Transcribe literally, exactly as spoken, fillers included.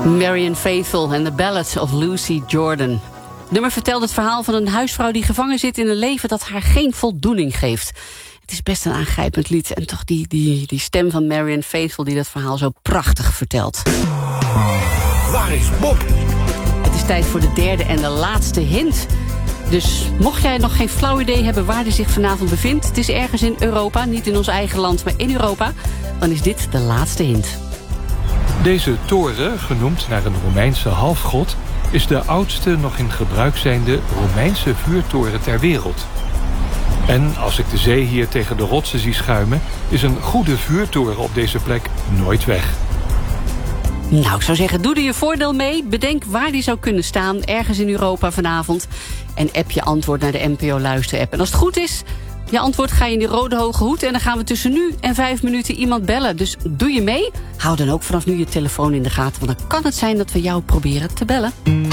Marianne Faithfull en The Ballad of Lucy Jordan. Het nummer vertelt het verhaal van een huisvrouw die gevangen zit in een leven dat haar geen voldoening geeft. Het is best een aangrijpend lied en toch die, die, die stem van Marianne Faithfull die dat verhaal zo prachtig vertelt. Waar is Bob? Het is tijd voor de derde en de laatste hint. Dus mocht jij nog geen flauw idee hebben waar hij zich vanavond bevindt, het is ergens in Europa, niet in ons eigen land, maar in Europa, dan is dit de laatste hint. Deze toren, genoemd naar een Romeinse halfgod, is de oudste nog in gebruik zijnde Romeinse vuurtoren ter wereld. En als ik de zee hier tegen de rotsen zie schuimen, is een goede vuurtoren op deze plek nooit weg. Nou, ik zou zeggen, doe er je voordeel mee. Bedenk waar die zou kunnen staan, ergens in Europa vanavond. En app je antwoord naar de N P O Luister-app. En als het goed is, je antwoord ga je in die rode hoge hoed. En dan gaan we tussen nu en vijf minuten iemand bellen. Dus doe je mee? Hou dan ook vanaf nu je telefoon in de gaten. Want dan kan het zijn dat we jou proberen te bellen.